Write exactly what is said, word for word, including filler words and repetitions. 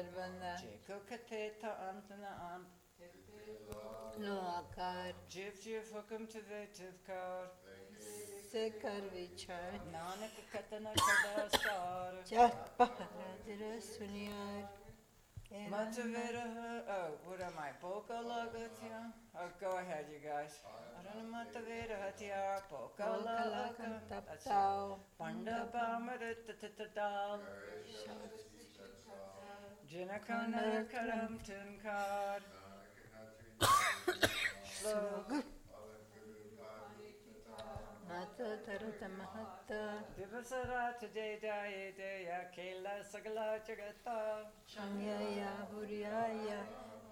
Sarvana Jeko Kateta Antana Ant No Akar Jiv Jiv Hukum Tivitiv Kar Sekar Vichar Nanak Katana Kadasar Chat Paharadra Sunyar Matavira. Oh, what am I? Boka Lagatya? Oh, go ahead, you guys. Arana Matavira Hatya Boka Laga. That's it. Panda Pamaritadal Jinakana Karam Tinkar Slog Mata Tarata Mahata Divasara Today Daya Daya Kela Sagala Jagata Shamyaya Huriyaya